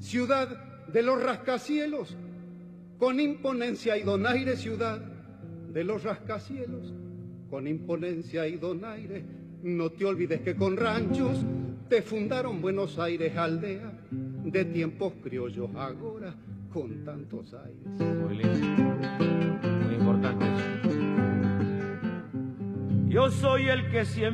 ciudad de los rascacielos, con imponencia y donaire, ciudad de los rascacielos, con imponencia y donaire. No te olvides que con ranchos te fundaron Buenos Aires, aldea de tiempos criollos, ahora con tantos aires. Muy lindo, muy importante eso. Yo soy el que siempre